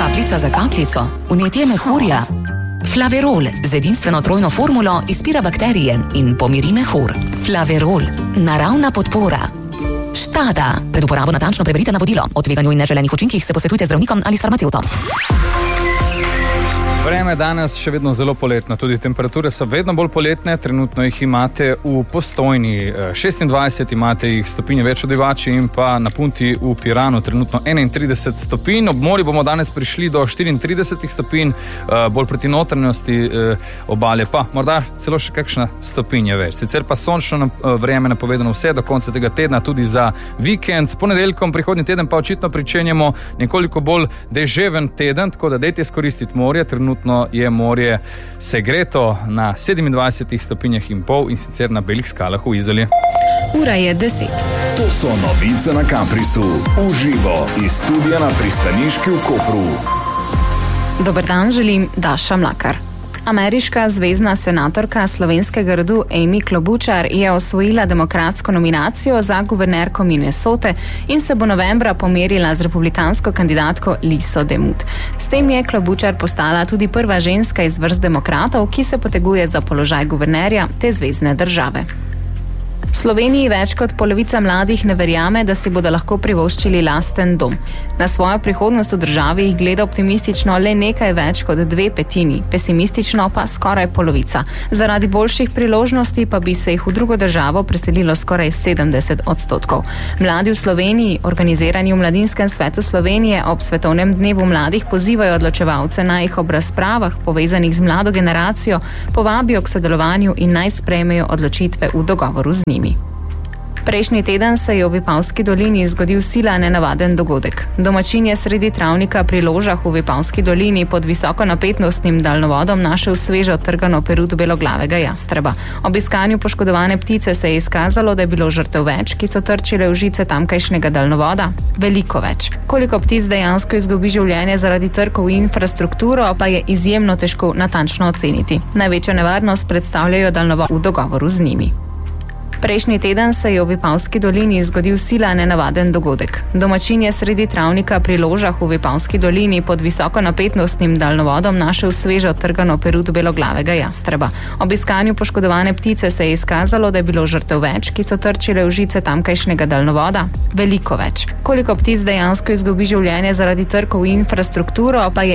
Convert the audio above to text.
Kapljica za kapljico, vnetje mehurja. Flaverol z edinstveno trojno formulo izpira bakterije in pomiri mehur. Flaverol, naravna podpora. Štada. Pred uporabo natančno preberite navodilo. O tveganju in neželenih učinkih se posvetujte z zdravnikom ali s farmacevtom. Vreme danes še vedno zelo poletno, tudi temperature so vedno bolj poletne, trenutno jih imate v Postojni 26, imate jih stopinje več od Divači in pa na Punti v Piranu trenutno 31 stopinj, ob morju bomo danes prišli do 34 stopinj, bolj proti notranjosti obale pa morda celo še kakšna stopinja več. Sicer pa sončno vreme napovedano vse do konca tega tedna, tudi za vikend. S ponedeljkom prihodnji teden pa očitno pričenjamo nekoliko bolj deževen teden, tako da dajte izkoristiti morje. Trenutno je morje segreto na 27 stopinjah in pol in sicer na Belih skalah v Izoli. Ura je 10. To so novice na Kamprisu. Uživo iz studia na Pristaniški v Kopru. Dober dan želim, Daša Mlakar. Ameriška zvezna senatorka slovenskega rodu Amy Klobučar je osvojila demokratsko nominacijo za guvernerko Minnesote in se bo novembra pomerila z republikansko kandidatko Liso Demut. S tem je Klobučar postala tudi prva ženska iz vrst demokratov, ki se poteguje za položaj guvernerja te zvezne države. V Sloveniji več kot polovica mladih ne verjame, da si bodo lahko privoščili lasten dom. Na svojo prihodnost v državi jih gleda optimistično le nekaj več kot 2/5, pesimistično pa skoraj polovica. Zaradi boljših priložnosti pa bi se jih v drugo državo preselilo skoraj 70%. Mladi v Sloveniji, organizirani v Mladinskem svetu Slovenije, ob Svetovnem dnevu mladih pozivajo odločevalce, naj jih ob razpravah povezanih z mlado generacijo povabijo k sodelovanju in naj sprejmejo odločitve v dogovoru z njimi. Prejšnji teden se je v Vipavski dolini zgodil sila nenavaden dogodek. Domačin je sredi travnika pri Ložah v Vipavski dolini pod visokonapetostnim daljnovodom našel sveže odtrgano perut beloglavega jastreba. Ob iskanju poškodovane ptice se je izkazalo, da je bilo žrtev več, ki so trčile v žice tamkajšnjega daljnovoda, veliko več. Koliko ptic dejansko izgubi življenje zaradi trkov v infrastrukturo, pa je izjemno težko natančno oceniti. Največjo nevarnost predstavljajo daljnovodi v dogovoru z njimi. Prejšnji teden se je v Vipavski dolini zgodil sila nenavaden dogodek. Domačin je sredi travnika pri Ložah v Vipavski dolini pod visokonapetostnim daljnovodom našel sveže odtrgano perut beloglavega jastreba. Ob iskanju poškodovane ptice se je izkazalo, da je bilo žrtev več, ki so trčile v žice tamkajšnjega daljnovoda, veliko več. Koliko ptic dejansko izgubi življenje zaradi trkov v infrastrukturo, pa je